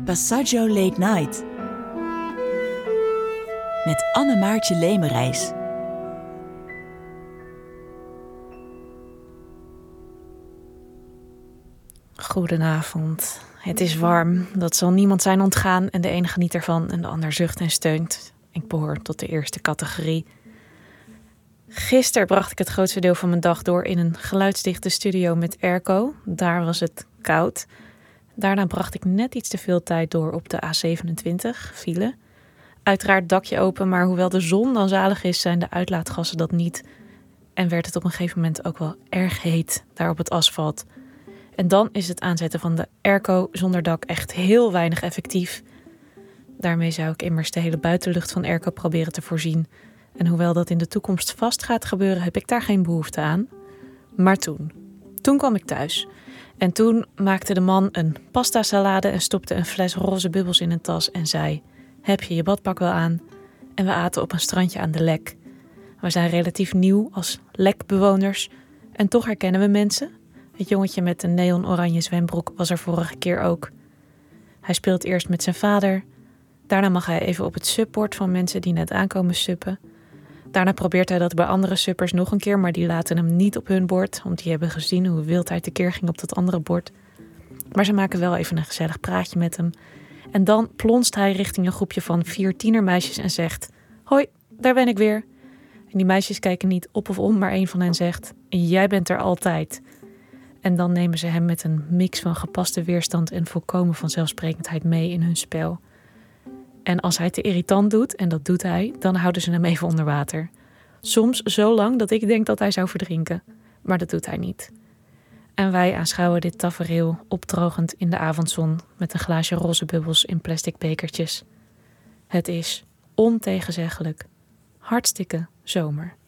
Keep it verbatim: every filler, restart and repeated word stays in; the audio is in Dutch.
Passaggio Late Night met Anne-Maartje Lemerijs. Goedenavond. Het is warm. Dat zal niemand zijn ontgaan en de ene geniet ervan en de ander zucht en steunt. Ik behoor tot de eerste categorie. Gisteren bracht ik het grootste deel van mijn dag door in een geluidsdichte studio met airco. Daar was het koud. Daarna bracht ik net iets te veel tijd door op de A zevenentwintig, file. Uiteraard dakje open, maar hoewel de zon dan zalig is, zijn de uitlaatgassen dat niet. En werd het op een gegeven moment ook wel erg heet daar op het asfalt. En dan is het aanzetten van de airco zonder dak echt heel weinig effectief. Daarmee zou ik immers de hele buitenlucht van airco proberen te voorzien. En hoewel dat in de toekomst vast gaat gebeuren, heb ik daar geen behoefte aan. Maar toen, toen kwam ik thuis. En toen maakte de man een pasta salade en stopte een fles roze bubbels in een tas en zei: heb je je badpak wel aan? En we aten op een strandje aan de Lek. We zijn relatief nieuw als Lekbewoners en toch herkennen we mensen. Het jongetje met een neonoranje zwembroek was er vorige keer ook. Hij speelt eerst met zijn vader. Daarna mag hij even op het support van mensen die net aankomen suppen. Daarna probeert hij dat bij andere suppers nog een keer, maar die laten hem niet op hun bord, want die hebben gezien hoe wild hij tekeer ging op dat andere bord. Maar ze maken wel even een gezellig praatje met hem. En dan plonst hij richting een groepje van vier tienermeisjes en zegt: hoi, daar ben ik weer. En die meisjes kijken niet op of om, maar een van hen zegt: jij bent er altijd. En dan nemen ze hem met een mix van gepaste weerstand en volkomen vanzelfsprekendheid mee in hun spel. En als hij te irritant doet, en dat doet hij, dan houden ze hem even onder water. Soms zo lang dat ik denk dat hij zou verdrinken, maar dat doet hij niet. En wij aanschouwen dit tafereel opdrogend in de avondzon met een glaasje roze bubbels in plastic bekertjes. Het is ontegenzeggelijk hartstikke zomer.